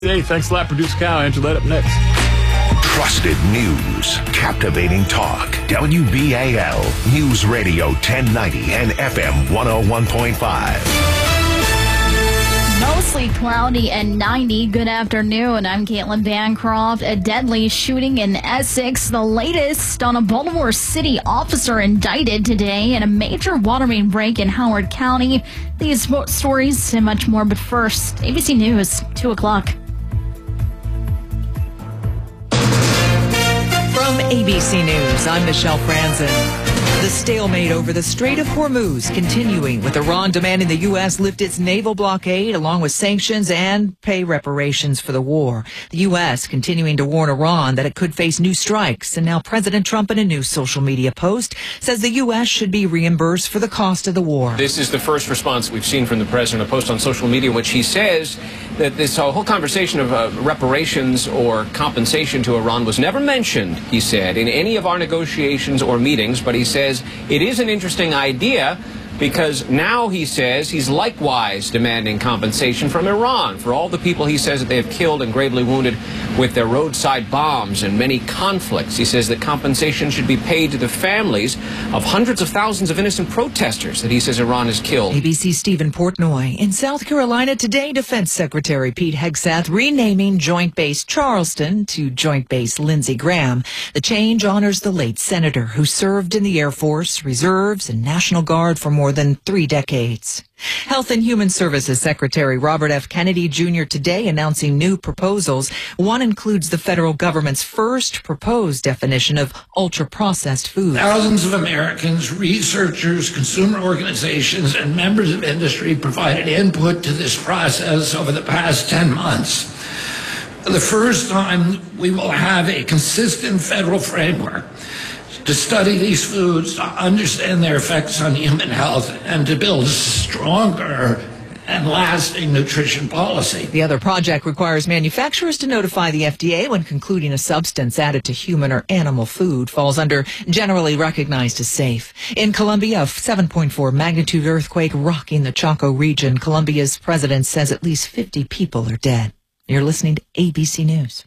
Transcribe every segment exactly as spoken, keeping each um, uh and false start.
Hey, thanks a lot, Producer Kyle. Angela, up next. Trusted news, captivating talk. W B A L News Radio ten ninety and F M one oh one point five. Mostly cloudy and ninety. Good afternoon. I'm Caitlin Bancroft. A deadly shooting in Essex. The latest on a Baltimore City officer indicted today in a major water main break in Howard County. These stories and much more. But first, A B C News, two o'clock. From A B C News, I'm Michelle Franzen. The stalemate over the Strait of Hormuz continuing, with Iran demanding the U S lift its naval blockade along with sanctions and pay reparations for the war. The U S continuing to warn Iran that it could face new strikes. And now President Trump, in a new social media post, says the U S should be reimbursed for the cost of the war. This is the first response we've seen from the president, a post on social media in which he says that this whole conversation of uh, reparations or compensation to Iran was never mentioned, he said, in any of our negotiations or meetings, but he says it is an interesting idea because now, he says, he's likewise demanding compensation from Iran for all the people he says that they have killed and gravely wounded with their roadside bombs and many conflicts. He says that compensation should be paid to the families of hundreds of thousands of innocent protesters that he says Iran has killed. A B C's Stephen Portnoy. In South Carolina today, Defense Secretary Pete Hegseth renaming Joint Base Charleston to Joint Base Lindsey Graham. The change honors the late senator who served in the Air Force, Reserves, and National Guard for more than three decades. Health and Human Services Secretary Robert F. Kennedy Junior today announcing new proposals. One includes the federal government's first proposed definition of ultra-processed foods. Thousands of Americans, researchers, consumer organizations, and members of industry provided input to this process over the past ten months. For the first time, we will have a consistent federal framework to study these foods, to understand their effects on human health, and to build a stronger and lasting nutrition policy. The other project requires manufacturers to notify the F D A when concluding a substance added to human or animal food falls under generally recognized as safe. In Colombia, a seven point four magnitude earthquake rocking the Chaco region. Colombia's president says at least fifty people are dead. You're listening to A B C News.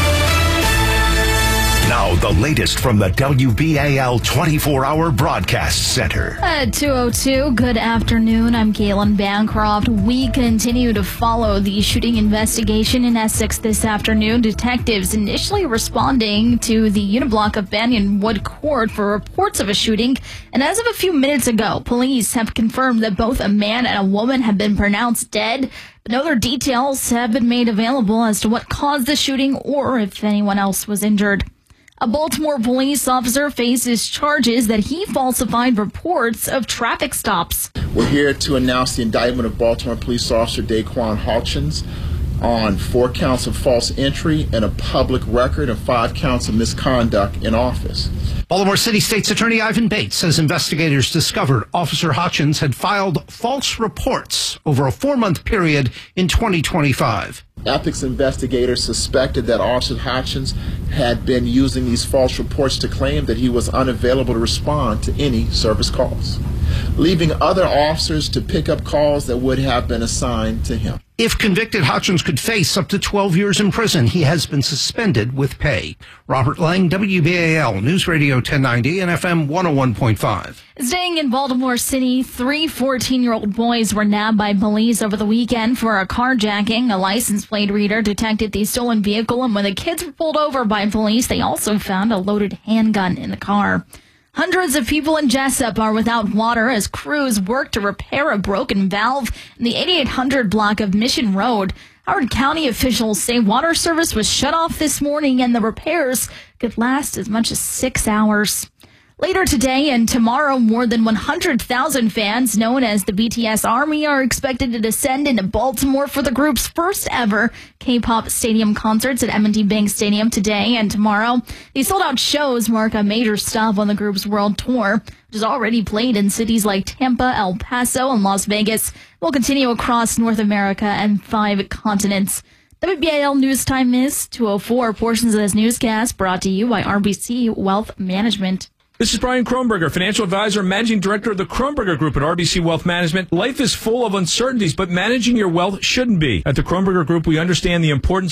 Now, the latest from the W B A L twenty-four hour Broadcast Center. At two oh two, good afternoon. I'm Caitlin Bancroft. We continue to follow the shooting investigation in Essex this afternoon. Detectives initially responding to the Uniblock of Banyan Wood Court for reports of a shooting. And as of a few minutes ago, police have confirmed that both a man and a woman have been pronounced dead. But no other details have been made available as to what caused the shooting or if anyone else was injured. A Baltimore police officer faces charges that he falsified reports of traffic stops. We're here to announce the indictment of Baltimore police officer Daquan Hutchins on four counts of false entry and a public record and five counts of misconduct in office. Baltimore City State's Attorney Ivan Bates says investigators discovered Officer Hutchins had filed false reports over a four-month period in twenty twenty-five. Ethics investigators suspected that Officer Hutchins had been using these false reports to claim that he was unavailable to respond to any service calls, leaving other officers to pick up calls that would have been assigned to him. If convicted, Hutchins could face up to twelve years in prison. He has been suspended with pay. Robert Lang, W B A L News Radio ten ninety and F M one oh one point five. Staying in Baltimore City, three fourteen-year-old boys were nabbed by police over the weekend for a carjacking. A license plate reader detected the stolen vehicle, and when the kids were pulled over by police, they also found a loaded handgun in the car. Hundreds of people in Jessup are without water as crews work to repair a broken valve in the eighty-eight hundred block of Mission Road. Howard County officials say water service was shut off this morning and the repairs could last as much as six hours. Later today and tomorrow, more than one hundred thousand fans known as the B T S Army are expected to descend into Baltimore for the group's first ever K-pop stadium concerts at M and T Bank Stadium today and tomorrow. These sold-out shows mark a major stop on the group's world tour, which has already played in cities like Tampa, El Paso, and Las Vegas. It will continue across North America and five continents. W B A L News Time is two oh four. Portions of this newscast brought to you by R B C Wealth Management. This is Brian Kronberger, financial advisor and managing director of the Kronberger Group at R B C Wealth Management. Life is full of uncertainties, but managing your wealth shouldn't be. At the Kronberger Group, we understand the importance